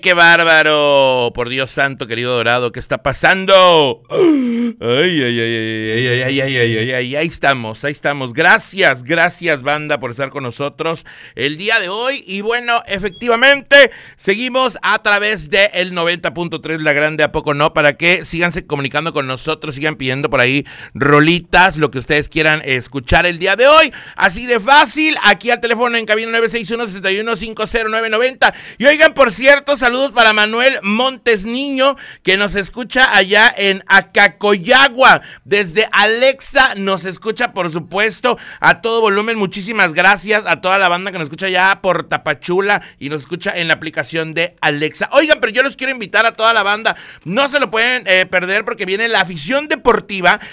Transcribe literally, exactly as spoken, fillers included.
qué bárbaro! Por Dios santo, querido Dorado, ¿qué está pasando? Ay, ay, ay, ay, ay, ay, ay, ay, ay, ay, ahí estamos, ahí estamos. Gracias, gracias, banda, por estar con nosotros el día de hoy. Y bueno, efectivamente, seguimos a través de el noventa punto tres La Grande, ¿a poco no? Para que síganse comunicando con nosotros, sigan pidiendo por ahí rolitas, lo que ustedes quieran escuchar el día de hoy. Así de fácil, aquí al teléfono en cabina nueve seis uno, seis uno cinco cero nueve nueve cero. Y oigan, por cierto, saludos para Manuel Montes Niño, que nos escucha allá en Acacoyagua. Desde Alexa nos escucha, por supuesto, a todo volumen. Muchísimas gracias a toda la banda que nos escucha allá por Tapachula y nos escucha en la aplicación de Alexa. Oigan, pero yo los quiero invitar a toda la banda. No se lo pueden eh, perder porque viene la afición deportiva